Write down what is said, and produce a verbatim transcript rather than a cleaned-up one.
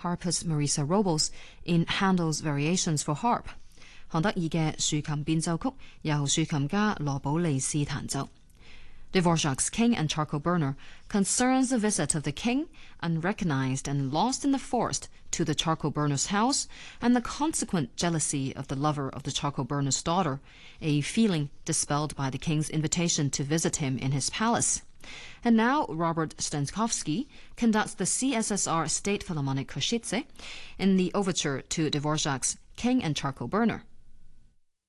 harpist Marisa Robles in Handel's Variations for Harp。韓德爾嘅豎琴變奏曲由豎琴家羅寶利斯彈奏。Dvorak's King and Charcoal Burner concerns the visit of the king, unrecognized and lost in the forest, to the charcoal burner's house, and the consequent jealousy of the lover of the charcoal burner's daughter, a feeling dispelled by the king's invitation to visit him in his palace. And now Robert Stankowski conducts the C S S R State Philharmonic Košice in the overture to Dvorak's King and Charcoal Burner.